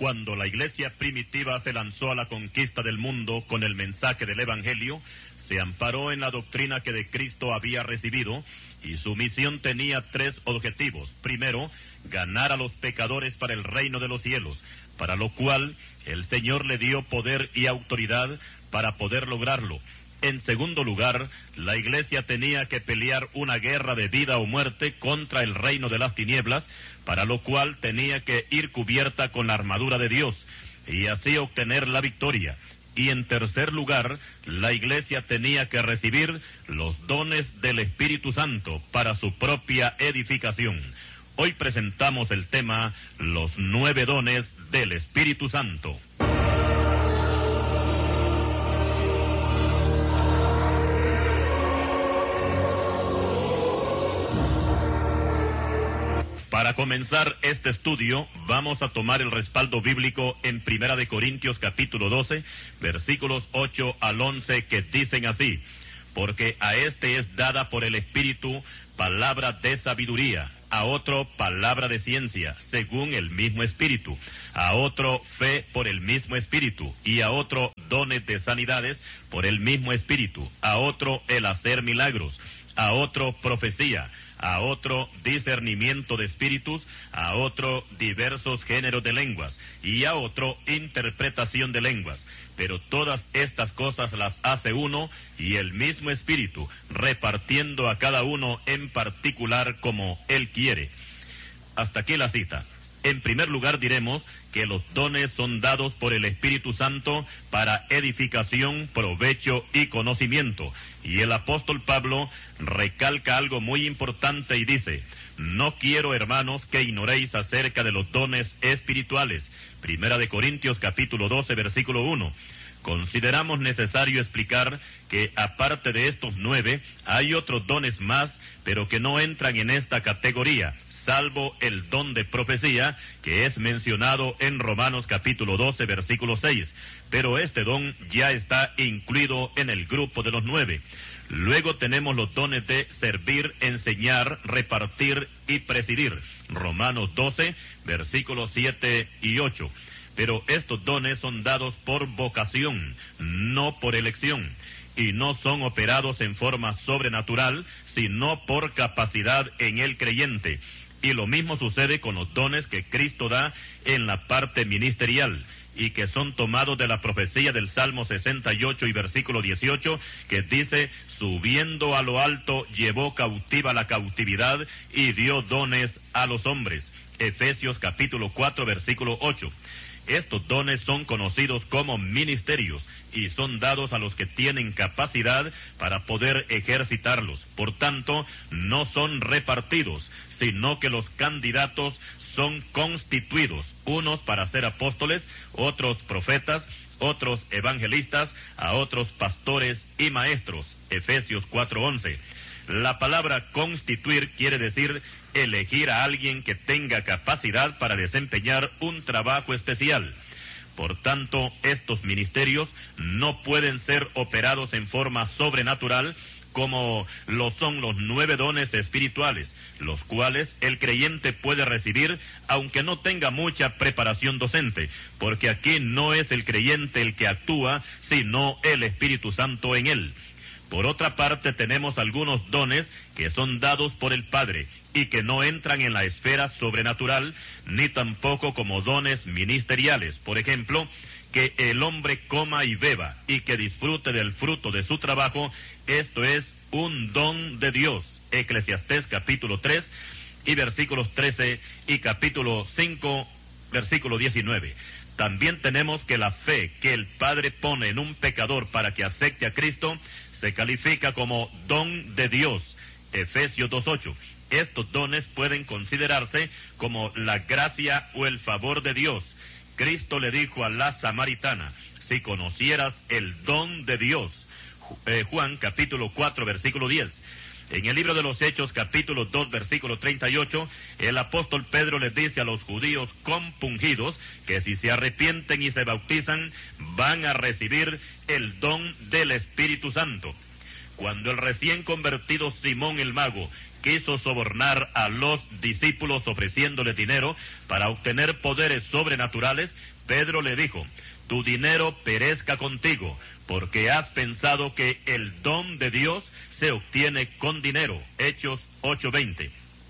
Cuando la iglesia primitiva se lanzó a la conquista del mundo con el mensaje del Evangelio, se amparó en la doctrina que de Cristo había recibido, y su misión tenía 3 objetivos. Primero, ganar a los pecadores para el reino de los cielos, para lo cual el Señor le dio poder y autoridad para poder lograrlo. En segundo lugar, la iglesia tenía que pelear una guerra de vida o muerte contra el reino de las tinieblas, para lo cual tenía que ir cubierta con la armadura de Dios, y así obtener la victoria. Y en tercer lugar, la iglesia tenía que recibir los dones del Espíritu Santo para su propia edificación. Hoy presentamos el tema, los 9 dones del Espíritu Santo. Para comenzar este estudio, vamos a tomar el respaldo bíblico en 1 de Corintios capítulo 12, versículos 8 al 11, que dicen así: porque a este es dada por el Espíritu palabra de sabiduría, a otro palabra de ciencia, según el mismo Espíritu, a otro fe por el mismo Espíritu, y a otro dones de sanidades por el mismo Espíritu, a otro el hacer milagros, a otro profecía, a otro discernimiento de espíritus, a otro diversos géneros de lenguas, y a otro interpretación de lenguas. Pero todas estas cosas las hace uno y el mismo Espíritu, repartiendo a cada uno en particular como Él quiere. Hasta aquí la cita. En primer lugar diremos que los dones son dados por el Espíritu Santo para edificación, provecho y conocimiento. Y el apóstol Pablo recalca algo muy importante y dice: no quiero, hermanos, que ignoréis acerca de los dones espirituales. 1 de Corintios capítulo 12, versículo 1. Consideramos necesario explicar que aparte de estos 9, hay otros dones más, pero que no entran en esta categoría, salvo el don de profecía, que es mencionado en Romanos capítulo 12, versículo 6. Pero este don ya está incluido en el grupo de los 9. Luego tenemos los dones de servir, enseñar, repartir y presidir. Romanos 12, versículos 7 y 8. Pero estos dones son dados por vocación, no por elección, y no son operados en forma sobrenatural, sino por capacidad en el creyente. Y lo mismo sucede con los dones que Cristo da en la parte ministerial, y que son tomados de la profecía del Salmo 68 y versículo 18, que dice: subiendo a lo alto, llevó cautiva la cautividad y dio dones a los hombres. Efesios capítulo 4, versículo 8. Estos dones son conocidos como ministerios y son dados a los que tienen capacidad para poder ejercitarlos. Por tanto, no son repartidos, sino que los candidatos son constituidos, unos para ser apóstoles, otros profetas, otros evangelistas, a otros pastores y maestros. Efesios 4:11. La palabra constituir quiere decir elegir a alguien que tenga capacidad para desempeñar un trabajo especial. Por tanto, estos ministerios no pueden ser operados en forma sobrenatural, como lo son los 9 dones espirituales, los cuales el creyente puede recibir aunque no tenga mucha preparación docente, porque aquí no es el creyente el que actúa, sino el Espíritu Santo en él. Por otra parte, tenemos algunos dones que son dados por el Padre y que no entran en la esfera sobrenatural, ni tampoco como dones ministeriales. Por ejemplo, que el hombre coma y beba y que disfrute del fruto de su trabajo, esto es un don de Dios. Eclesiastés capítulo 3 y versículos 13 y capítulo 5, versículo 19. También tenemos que la fe que el Padre pone en un pecador para que acepte a Cristo se califica como don de Dios. Efesios 2:8. Estos dones pueden considerarse como la gracia o el favor de Dios. Cristo le dijo a la samaritana: si conocieras el don de Dios. Juan capítulo 4, versículo 10. En el libro de los Hechos, capítulo 2, versículo 38, el apóstol Pedro les dice a los judíos compungidos que si se arrepienten y se bautizan, van a recibir el don del Espíritu Santo. Cuando el recién convertido Simón el Mago quiso sobornar a los discípulos ofreciéndoles dinero para obtener poderes sobrenaturales, Pedro le dijo: tu dinero perezca contigo, porque has pensado que el don de Dios se obtiene con dinero. Hechos 8:20.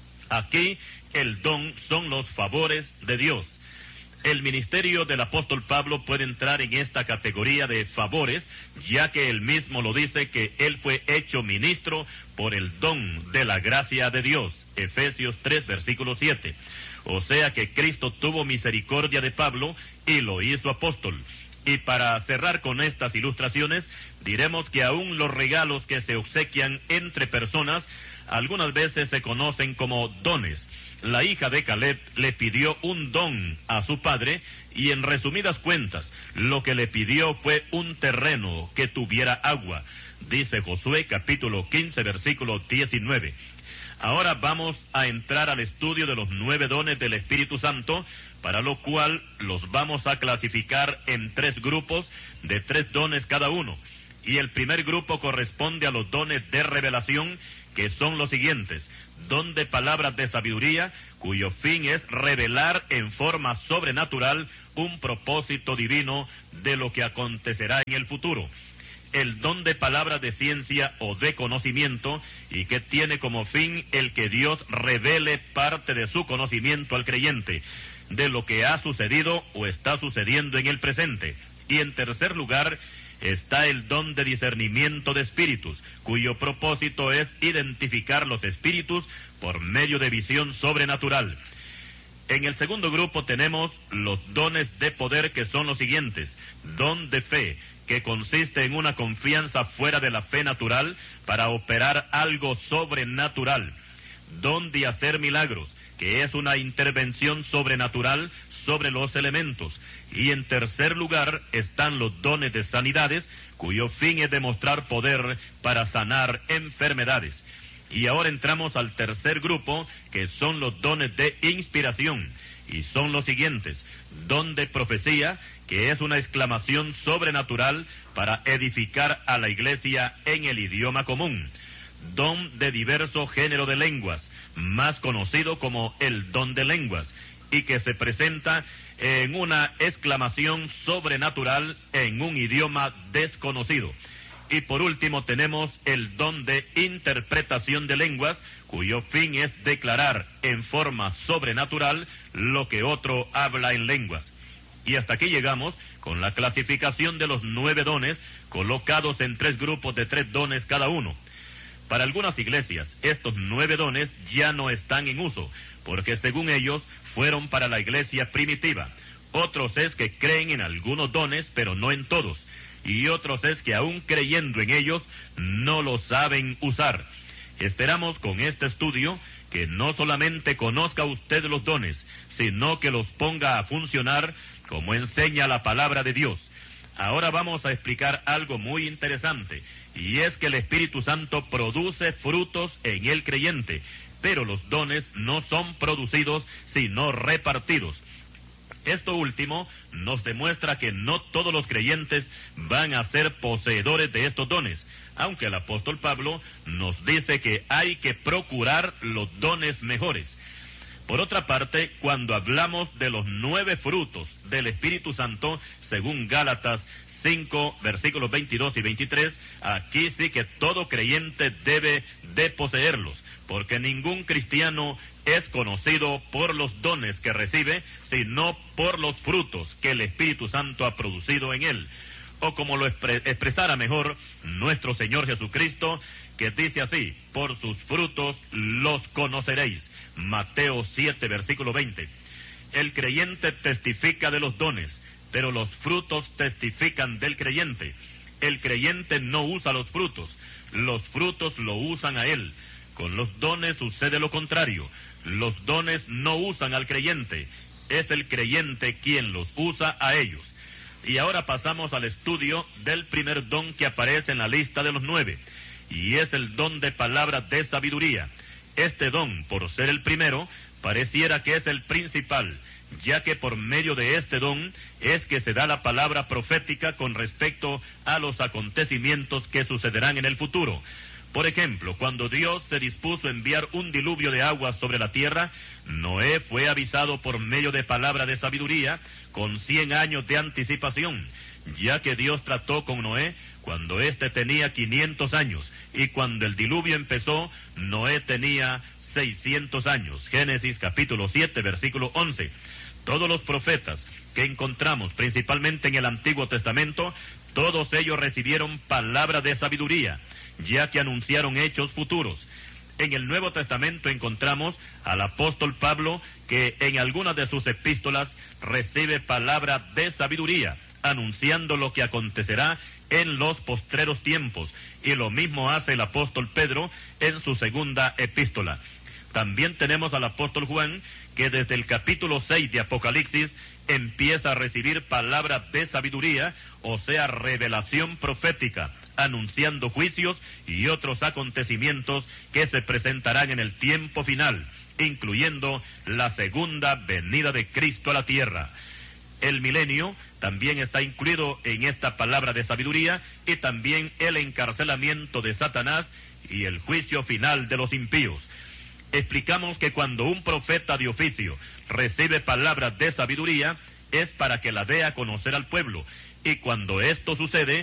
Aquí el don son los favores de Dios. El ministerio del apóstol Pablo puede entrar en esta categoría de favores, ya que él mismo lo dice, que él fue hecho ministro por el don de la gracia de Dios. Efesios 3, versículo 7. O sea que Cristo tuvo misericordia de Pablo y lo hizo apóstol. Y para cerrar con estas ilustraciones, diremos que aún los regalos que se obsequian entre personas algunas veces se conocen como dones. La hija de Caleb le pidió un don a su padre y, en resumidas cuentas, lo que le pidió fue un terreno que tuviera agua. Dice Josué capítulo 15 versículo 19. Ahora vamos a entrar al estudio de los 9 dones del Espíritu Santo, para lo cual los vamos a clasificar en 3 grupos de 3 dones cada uno. Y el primer grupo corresponde a los dones de revelación, que son los siguientes: don de palabras de sabiduría, cuyo fin es revelar en forma sobrenatural un propósito divino de lo que acontecerá en el futuro. El don de palabras de ciencia o de conocimiento, y que tiene como fin el que Dios revele parte de su conocimiento al creyente, de lo que ha sucedido o está sucediendo en el presente. Y en tercer lugar está el don de discernimiento de espíritus, cuyo propósito es identificar los espíritus por medio de visión sobrenatural. En el segundo grupo tenemos los dones de poder, que son los siguientes: don de fe, que consiste en una confianza fuera de la fe natural para operar algo sobrenatural. Don de hacer milagros, que es una intervención sobrenatural sobre los elementos. Y en tercer lugar están los dones de sanidades, cuyo fin es demostrar poder para sanar enfermedades. Y ahora entramos al tercer grupo, que son los dones de inspiración, y son los siguientes: don de profecía, que es una exclamación sobrenatural para edificar a la iglesia en el idioma común. Don de diverso género de lenguas, más conocido como el don de lenguas, y que se presenta en una exclamación sobrenatural en un idioma desconocido. Y por último tenemos el don de interpretación de lenguas, cuyo fin es declarar en forma sobrenatural lo que otro habla en lenguas. Y hasta aquí llegamos con la clasificación de los 9 dones, colocados en 3 grupos de 3 dones cada uno. Para algunas iglesias, estos 9 dones ya no están en uso, porque según ellos fueron para la iglesia primitiva. Otros es que creen en algunos dones, pero no en todos. Y otros es que aún creyendo en ellos, no los saben usar. Esperamos con este estudio que no solamente conozca usted los dones, sino que los ponga a funcionar como enseña la palabra de Dios. Ahora vamos a explicar algo muy interesante, y es que el Espíritu Santo produce frutos en el creyente, pero los dones no son producidos, sino repartidos. Esto último nos demuestra que no todos los creyentes van a ser poseedores de estos dones, aunque el apóstol Pablo nos dice que hay que procurar los dones mejores. Por otra parte, cuando hablamos de los 9 frutos del Espíritu Santo, según Gálatas 5, versículos 22 y 23, aquí sí que todo creyente debe de poseerlos, porque ningún cristiano es conocido por los dones que recibe, sino por los frutos que el Espíritu Santo ha producido en él. O como lo expresara mejor nuestro Señor Jesucristo, que dice así: por sus frutos los conoceréis. Mateo 7, versículo 20. El creyente testifica de los dones, pero los frutos testifican del creyente. El creyente no usa los frutos lo usan a él. Con los dones sucede lo contrario. Los dones no usan al creyente, es el creyente quien los usa a ellos. Y ahora pasamos al estudio del primer don que aparece en la lista de los 9, y es el don de palabras de sabiduría. Este don, por ser el primero, pareciera que es el principal, ya que por medio de este don es que se da la palabra profética con respecto a los acontecimientos que sucederán en el futuro. Por ejemplo, cuando Dios se dispuso a enviar un diluvio de agua sobre la tierra, Noé fue avisado por medio de palabra de sabiduría con 100 años de anticipación, ya que Dios trató con Noé cuando éste tenía 500 años, y cuando el diluvio empezó, Noé tenía 600 años. Génesis capítulo 7, versículo 11. Todos los profetas que encontramos, principalmente en el Antiguo Testamento, todos ellos recibieron palabra de sabiduría, ya que anunciaron hechos futuros. En el Nuevo Testamento encontramos al apóstol Pablo, que en algunas de sus epístolas recibe palabra de sabiduría, anunciando lo que acontecerá en los postreros tiempos, y lo mismo hace el apóstol Pedro en su segunda epístola. También tenemos al apóstol Juan, que desde el capítulo 6 de Apocalipsis empieza a recibir palabra de sabiduría, o sea, revelación profética, anunciando juicios y otros acontecimientos que se presentarán en el tiempo final, incluyendo la segunda venida de Cristo a la tierra. El milenio también está incluido en esta palabra de sabiduría, y también el encarcelamiento de Satanás y el juicio final de los impíos. Explicamos que cuando un profeta de oficio recibe palabras de sabiduría, es para que la dé a conocer al pueblo, y cuando esto sucede,